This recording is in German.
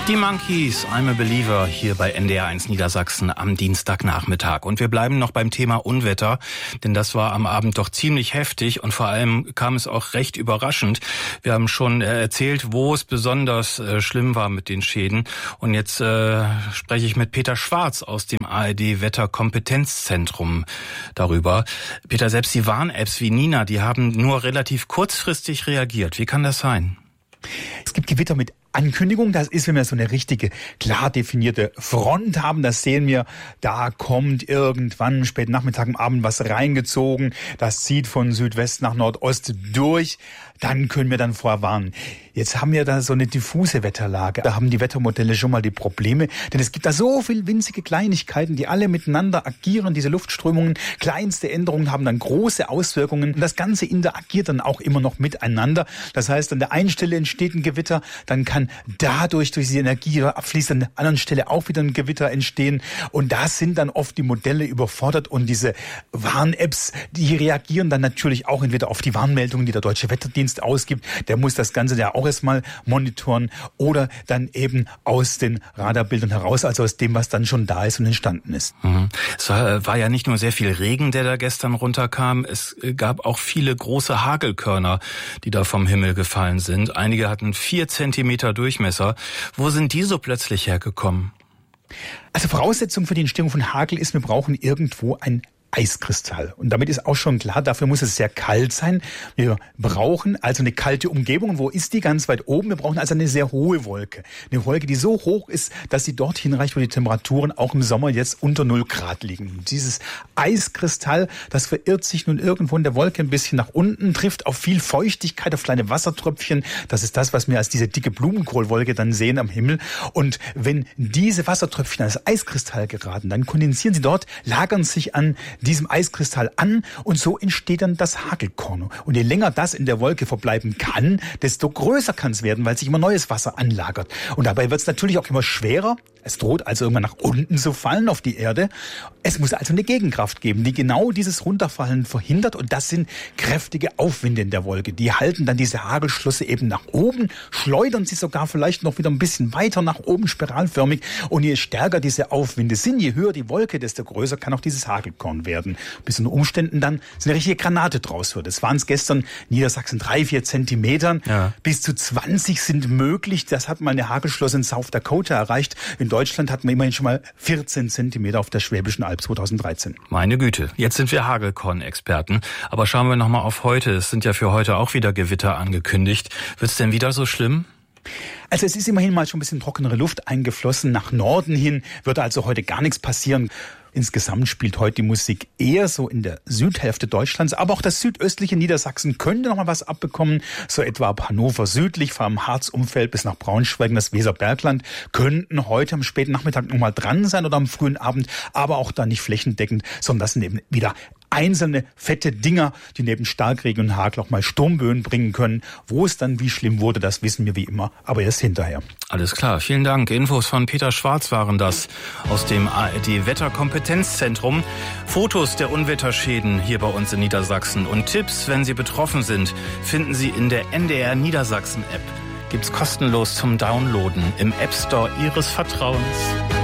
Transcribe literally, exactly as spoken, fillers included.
Die Monkees, I'm a Believer, hier bei N D R eins Niedersachsen am Dienstagnachmittag. Und wir bleiben noch beim Thema Unwetter, denn das war am Abend doch ziemlich heftig und vor allem kam es auch recht überraschend. Wir haben schon erzählt, wo es besonders äh, schlimm war mit den Schäden. Und jetzt äh, spreche ich mit Peter Schwarz aus dem A R D-Wetterkompetenzzentrum darüber. Peter, selbst die Warn-Apps wie Nina, die haben nur relativ kurzfristig reagiert. Wie kann das sein? Es gibt Gewitter mit Ankündigung, das ist, wenn wir so eine richtige, klar definierte Front haben, das sehen wir, da kommt irgendwann spät Nachmittag, am Abend was reingezogen, das zieht von Südwest nach Nordost durch, dann können wir dann vorwarnen. Jetzt haben wir da so eine diffuse Wetterlage, da haben die Wettermodelle schon mal die Probleme, denn es gibt da so viele winzige Kleinigkeiten, die alle miteinander agieren, diese Luftströmungen, kleinste Änderungen haben dann große Auswirkungen und das Ganze interagiert dann auch immer noch miteinander. Das heißt, an der einen Stelle entsteht ein Gewitter, dann kann dadurch, durch die Energie, die abfließt, an der anderen Stelle auch wieder ein Gewitter entstehen. Und da sind dann oft die Modelle überfordert und diese Warn-Apps, die reagieren dann natürlich auch entweder auf die Warnmeldungen, die der Deutsche Wetterdienst ausgibt. Der muss das Ganze ja auch erstmal monitoren oder dann eben aus den Radarbildern heraus, also aus dem, was dann schon da ist und entstanden ist. Mhm. Es war ja nicht nur sehr viel Regen, der da gestern runterkam. Es gab auch viele große Hagelkörner, die da vom Himmel gefallen sind. Einige hatten vier Zentimeter Durchmesser. Wo sind die so plötzlich hergekommen? Also Voraussetzung für die Entstehung von Hagel ist, wir brauchen irgendwo ein Eiskristall. Und damit ist auch schon klar, dafür muss es sehr kalt sein. Wir brauchen also eine kalte Umgebung. Und wo ist die? Ganz weit oben. Wir brauchen also eine sehr hohe Wolke. Eine Wolke, die so hoch ist, dass sie dorthin reicht, wo die Temperaturen auch im Sommer jetzt unter null Grad liegen. Und dieses Eiskristall, das verirrt sich nun irgendwo in der Wolke ein bisschen nach unten, trifft auf viel Feuchtigkeit, auf kleine Wassertröpfchen. Das ist das, was wir als diese dicke Blumenkohlwolke dann sehen am Himmel. Und wenn diese Wassertröpfchen als Eiskristall geraten, dann kondensieren sie dort, lagern sich an diesem Eiskristall an und so entsteht dann das Hagelkorn. Und je länger das in der Wolke verbleiben kann, desto größer kann es werden, weil sich immer neues Wasser anlagert. Und dabei wird es natürlich auch immer schwerer. Es droht also irgendwann nach unten zu fallen auf die Erde. Es muss also eine Gegenkraft geben, die genau dieses Runterfallen verhindert. Und das sind kräftige Aufwinde in der Wolke. Die halten dann diese Hagelschlosse eben nach oben, schleudern sie sogar vielleicht noch wieder ein bisschen weiter nach oben, spiralförmig. Und je stärker diese Aufwinde sind, je höher die Wolke, desto größer kann auch dieses Hagelkorn werden. Bis unter Umständen dann so eine richtige Granate draus wird. Es waren es gestern Niedersachsen drei, vier Zentimetern. Ja. Bis zu zwanzig sind möglich. Das hat mal eine Hagelschlosse in South Dakota erreicht. In Deutschland hatten wir immerhin schon mal vierzehn Zentimeter auf der Schwäbischen Alb zweitausenddreizehn. Meine Güte, jetzt sind wir Hagelkorn-Experten. Aber schauen wir nochmal auf heute. Es sind ja für heute auch wieder Gewitter angekündigt. Wird es denn wieder so schlimm? Also es ist immerhin mal schon ein bisschen trockenere Luft eingeflossen. Nach Norden hin wird also heute gar nichts passieren. Insgesamt spielt heute die Musik eher so in der Südhälfte Deutschlands, aber auch das südöstliche Niedersachsen könnte noch mal was abbekommen, so etwa ab Hannover südlich, vor allem Harzumfeld bis nach Braunschweig, das Weserbergland, könnten heute am späten Nachmittag noch mal dran sein oder am frühen Abend, aber auch da nicht flächendeckend, sondern das sind eben wieder einzelne fette Dinger, die neben Starkregen und Hagel auch mal Sturmböen bringen können. Wo es dann wie schlimm wurde, das wissen wir wie immer, aber erst hinterher. Alles klar, vielen Dank. Infos von Peter Schwarz waren das aus dem A R D-Wetterkompetenzzentrum. Fotos der Unwetterschäden hier bei uns in Niedersachsen und Tipps, wenn Sie betroffen sind, finden Sie in der N D R Niedersachsen App. Gibt's kostenlos zum Downloaden im App Store Ihres Vertrauens.